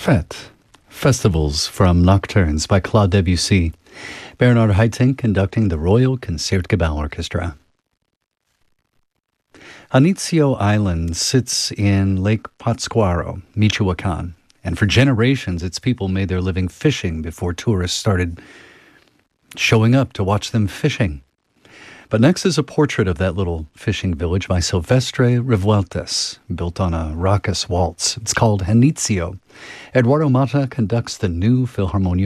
Fête. Festivals from Nocturnes by Claude Debussy. Bernard Haitink conducting the Royal Concertgebouw Orchestra. Janitzio Island sits in Lake Pátzcuaro, Michoacán, and for generations its people made their living fishing before tourists started showing up to watch them fishing. But next is a portrait of that little fishing village by Silvestre Revueltas, built on a raucous waltz. It's called Janitzio. Eduardo Mata conducts the new Philharmonia